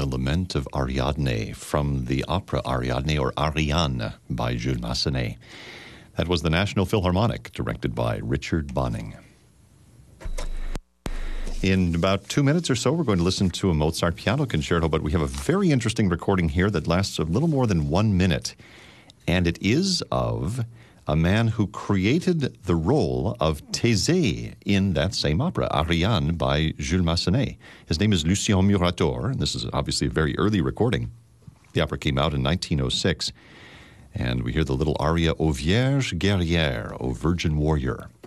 The Lament of Ariadne from the opera Ariadne or Ariane by Jules Massenet. That was the National Philharmonic, directed by Richard Bonning. In about 2 minutes or so, we're going to listen to a Mozart piano concerto, but we have a very interesting recording here that lasts a little more than 1 minute. And it is of a man who created the role of Thésée in that same opera, Ariane, by Jules Massenet. His name is Lucien Murator, and this is obviously a very early recording. The opera came out in 1906, and we hear the little aria, O Vierge guerrière, O Virgin warrior.